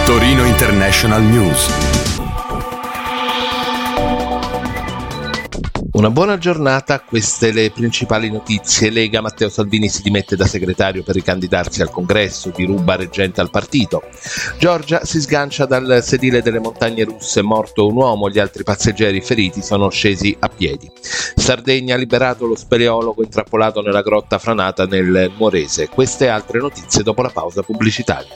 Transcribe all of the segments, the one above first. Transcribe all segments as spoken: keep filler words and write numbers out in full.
Torino International News. Una buona giornata, queste le principali notizie. Lega, Matteo Salvini si dimette da segretario per ricandidarsi al congresso, diruba reggente al partito. Giorgia si sgancia dal sedile delle montagne russe, morto un uomo, gli altri passeggeri feriti sono scesi a piedi. Sardegna, liberato lo speleologo intrappolato nella grotta franata nel Nuorese. Queste e altre notizie dopo la pausa pubblicitaria.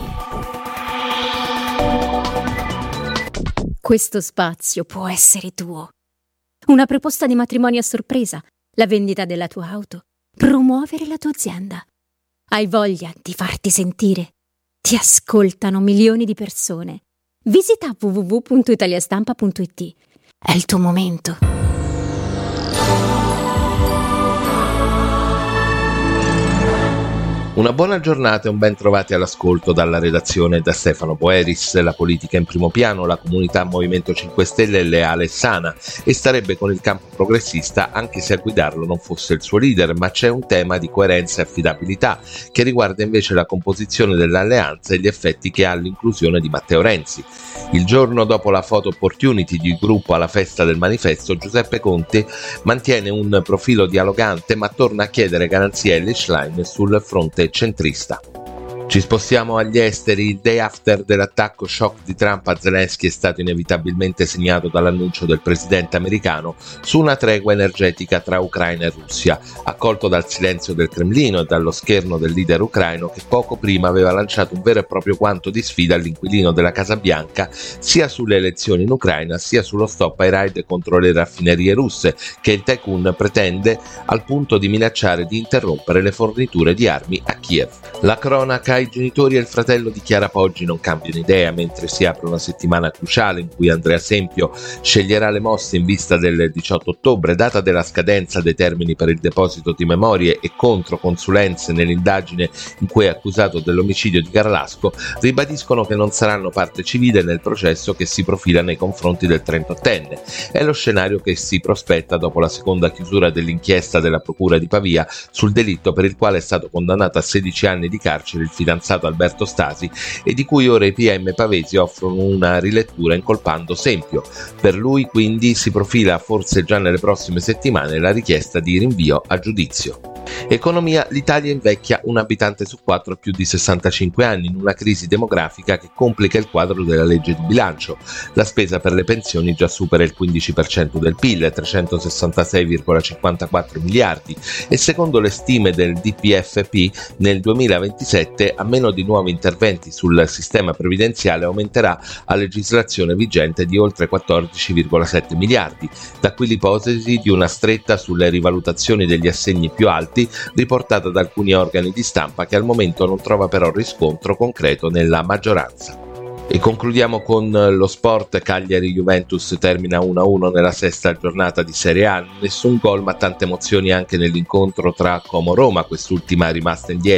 Questo spazio può essere tuo. Una proposta di matrimonio a sorpresa, la vendita della tua auto, promuovere la tua azienda. Hai voglia di farti sentire? Ti ascoltano milioni di persone. Visita w w w punto italiastampa punto i t. È il tuo momento. Una buona giornata e un ben trovati all'ascolto dalla redazione da Stefano Boeris. La politica in primo piano, la comunità Movimento cinque Stelle è leale e sana e starebbe con il campo progressista anche se a guidarlo non fosse il suo leader, ma c'è un tema di coerenza e affidabilità che riguarda invece la composizione dell'alleanza e gli effetti che ha l'inclusione di Matteo Renzi. Il giorno dopo la photo opportunity di gruppo alla festa del manifesto, Giuseppe Conte mantiene un profilo dialogante ma torna a chiedere garanzie a Elly Schlein sul fronte centrista. Ci spostiamo agli esteri. Il day after dell'attacco shock di Trump a Zelensky è stato inevitabilmente segnato dall'annuncio del presidente americano su una tregua energetica tra Ucraina e Russia, accolto dal silenzio del Cremlino e dallo scherno del leader ucraino che poco prima aveva lanciato un vero e proprio guanto di sfida all'inquilino della Casa Bianca sia sulle elezioni in Ucraina sia sullo stop ai raid contro le raffinerie russe che il tycoon pretende, al punto di minacciare di interrompere le forniture di armi a Kiev. La cronaca. I genitori e il fratello di Chiara Poggi non cambiano idea mentre si apre una settimana cruciale in cui Andrea Sempio sceglierà le mosse in vista del diciotto ottobre, data della scadenza dei termini per il deposito di memorie e contro consulenze nell'indagine in cui è accusato dell'omicidio di Carlasco. Ribadiscono che non saranno parte civile nel processo che si profila nei confronti del trentottenne. È lo scenario che si prospetta dopo la seconda chiusura dell'inchiesta della Procura di Pavia sul delitto per il quale è stato condannato a sedici anni di carcere il fidanzato Alberto Stasi e di cui ora i P M pavesi offrono una rilettura incolpando Sempio. Per lui quindi si profila forse già nelle prossime settimane la richiesta di rinvio a giudizio. Economia. L'Italia invecchia, un abitante su quattro ha più di sessantacinque anni in una crisi demografica che complica il quadro della legge di bilancio. La spesa per le pensioni già supera il quindici per cento del P I L, trecentosessantasei virgola cinquantaquattro miliardi, e secondo le stime del D P F P nel duemilaventisette, a meno di nuovi interventi sul sistema previdenziale, aumenterà a legislazione vigente di oltre quattordici virgola sette miliardi. Da qui l'ipotesi di una stretta sulle rivalutazioni degli assegni più alti riportata da alcuni organi di stampa che al momento non trova però riscontro concreto nella maggioranza. E concludiamo con lo sport. Cagliari-Juventus termina uno a uno nella sesta giornata di Serie A, nessun gol ma tante emozioni anche nell'incontro tra Como-Roma, quest'ultima rimasta in dieci